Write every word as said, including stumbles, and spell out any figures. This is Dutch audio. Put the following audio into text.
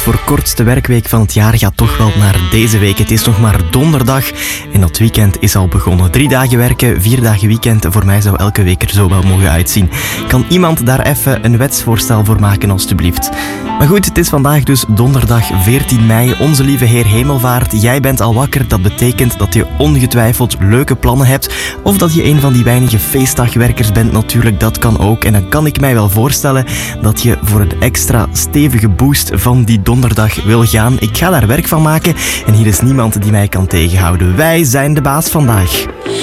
voor kortste werkweek van het jaar gaat toch wel naar deze week. Het is nog maar donderdag en dat weekend is al begonnen. Drie dagen werken, vier dagen weekend. Voor mij zou elke week er zo wel mogen uitzien. Kan iemand daar even een wetsvoorstel voor maken, alstublieft? Maar goed, het is vandaag dus donderdag veertien mei. Onze lieve Heer Hemelvaart. Jij bent al wakker. Dat betekent dat je ongetwijfeld leuke plannen hebt. Of dat je een van die weinige feestdagwerkers bent natuurlijk. Dat kan ook. En dan kan ik mij wel voorstellen dat je voor een extra stevige boost van die donderdag wil gaan. Ik ga daar werk van maken. En hier is niemand die mij kan tegenhouden. Wij zijn de baas vandaag.